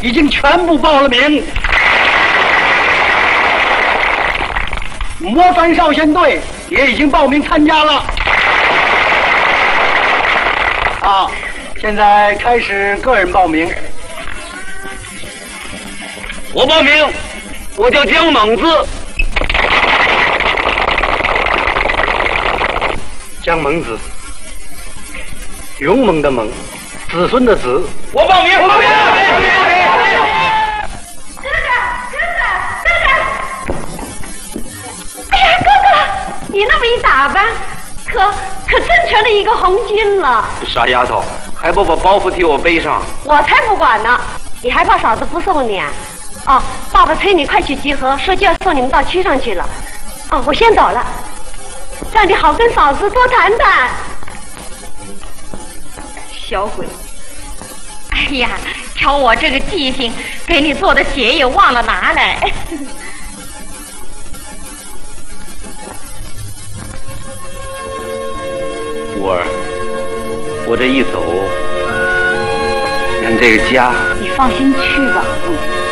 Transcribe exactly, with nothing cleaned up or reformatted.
已经全部报了名。魔山少先队也已经报名参加了。啊，现在开始个人报名。 我报名，我叫姜猛子。 姜猛子，勇猛的猛，子孙的子。 我报名，我报名。 哥哥，哥哥，哥哥！哎呀，哥哥，你那么一打扮，可可真成了一个红军了。 傻丫头，还不把包袱替我背上？ 我才不管呢！你还怕嫂子不送你啊？哦，爸爸催你快去集合，说就要送你们到区上去了。哦，我先走了。让你好跟嫂子多谈谈。小鬼！哎呀，瞧我这个记性，给你做的鞋也忘了拿来。 五儿，我这一走，咱这个家…… 你放心去吧。嗯。